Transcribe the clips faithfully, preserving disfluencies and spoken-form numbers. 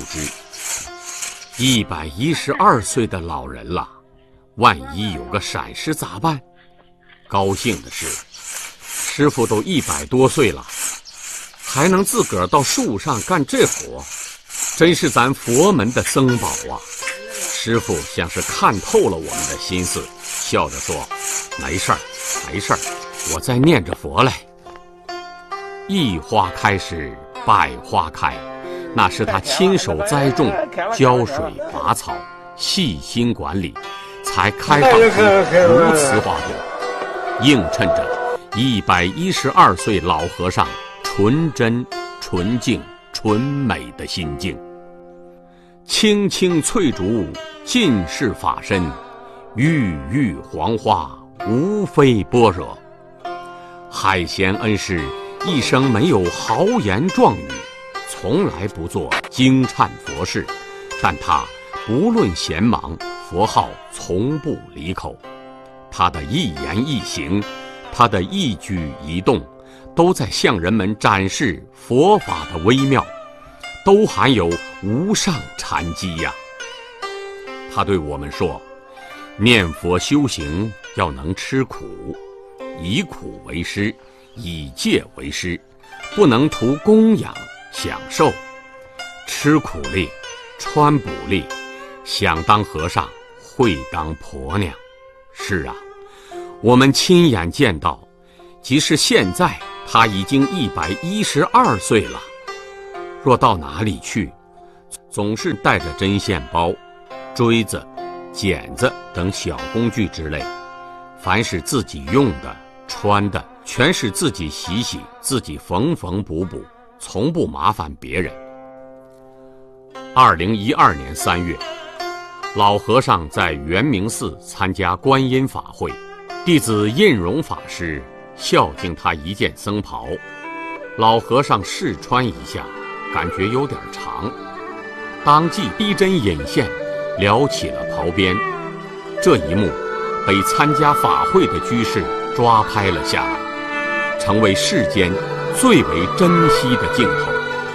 一百一十二岁的老人了，万一有个闪失咋办？高兴的是，师傅都一百多岁了，还能自个儿到树上干这活，真是咱佛门的僧宝啊！师傅像是看透了我们的心思，笑着说：“没事儿，没事儿，我在念着佛嘞。”一花开时，百花开，那是他亲手栽种、浇水、拔草、细心管理，才开放出如此花朵，映衬着一百一十二岁老和尚纯真、纯净、纯美的心境。青青翠竹尽是法身，郁郁黄花无非般若。海贤恩师一生没有豪言壮语，从来不做惊颤佛事，但他不论闲忙，佛号从不离口。他的一言一行，他的一举一动，都在向人们展示佛法的微妙，都含有无上禅机呀。他对我们说，念佛修行要能吃苦，以苦为师，以戒为师，不能图供养享受，吃苦力，穿补力，想当和尚会当婆娘。是啊，我们亲眼见到，即使现在他已经一百一十二岁了，若到哪里去，总是带着针线包、锥子、剪子等小工具之类，凡是自己用的、穿的，全是自己洗洗，自己缝缝补补，从不麻烦别人。二零一二年三月，老和尚在圆明寺参加观音法会，弟子印荣法师孝敬他一件僧袍，老和尚试穿一下，感觉有点长，当即逼针引线，撩起了袍边。这一幕被参加法会的居士抓拍了下来，成为世间最为珍惜的镜头。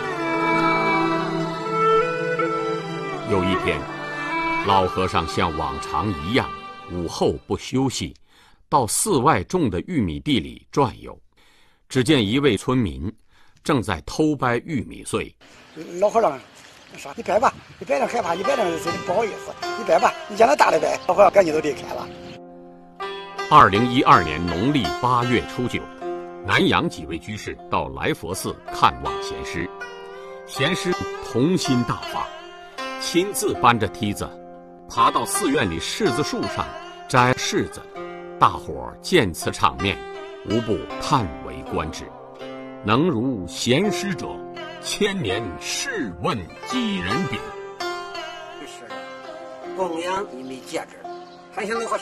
有一天，老和尚像往常一样，午后不休息，到寺外种的玉米地里转悠。只见一位村民正在偷掰玉米穗。 老和尚说：“你掰吧，你掰着害怕，你掰着不好意思，你掰吧，你将来大的掰。”老和尚赶紧都离开了。 二零一二年农历八月初九，南阳几位居士到来佛寺看望贤师，贤师童心大发，亲自搬着梯子爬到寺院里柿子树上摘柿子。大伙儿见此场面，无不叹为观止。能如贤师者，千年试问几人比？ 是的，供养你没戒指，还想那和尚